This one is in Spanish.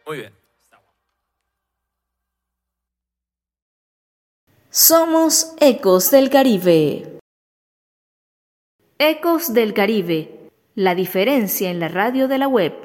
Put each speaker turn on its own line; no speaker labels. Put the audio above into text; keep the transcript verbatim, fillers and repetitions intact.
Muy bien.
Somos Ecos del Caribe. Ecos del Caribe, la diferencia en la radio de la web.